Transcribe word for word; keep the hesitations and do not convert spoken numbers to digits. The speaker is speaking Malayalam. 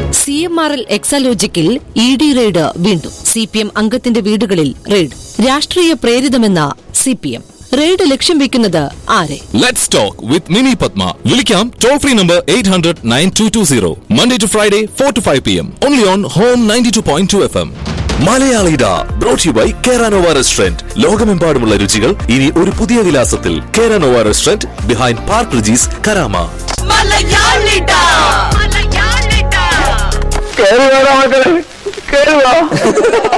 C M R L എക്സാലോജിക്കിൽ E D raid വീണ്ടും. സി പി എം അംഗത്തിന്റെ വീടുകളിൽ റെയ്ഡ്. രാഷ്ട്രീയ പ്രേരിതമെന്ന സി പി എം. റെയ്ഡ് ലക്ഷ്യം വെക്കുന്നത് ആരെ? Let's talk with Mini Padma. Vilikam toll free number eight hundred nine two two zero. Monday to Friday four to five p m. Only on Home ninety-two point two F M. മലയാളിഡ brought to you by കേരാനോവ restaurant. ലോകമെമ്പാടുമുള്ള രുചികൾ ഇനി ഒരു പുതിയ വിലാസത്തിൽ. കേരാനോവ restaurant behind park Regis, Karama. മലയാളിഡ കേറി വാ മക്കളെ, കേറി വാ.